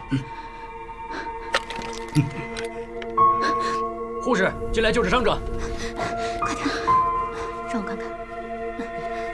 护士，进来救治伤者。 快点，让我看看。